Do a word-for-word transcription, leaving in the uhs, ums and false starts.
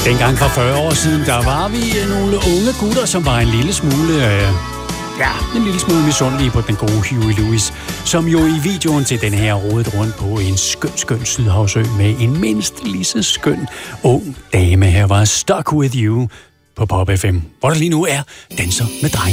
Dengang for fyrre år siden, der var vi nogle unge gutter, som var en lille smule, øh, ja, en lille smule misundelige på den gode Huey Lewis, som jo i videoen til den her rodet rundt på en skøn, skøn sydhavsø med en mindst lige så skøn ung dame. Her var Stuck With You på Pop F M, hvor der lige nu er Danser med Drenge.